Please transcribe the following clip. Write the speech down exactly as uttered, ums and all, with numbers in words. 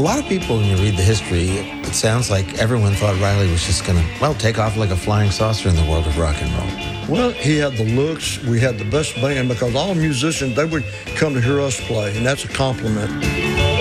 lot of people, when you read the history, it sounds like everyone thought Riley was just going to, well, take off like a flying saucer in the world of rock and roll. Well, he had the looks. We had the best band because all musicians, they would come to hear us play, and that's a compliment.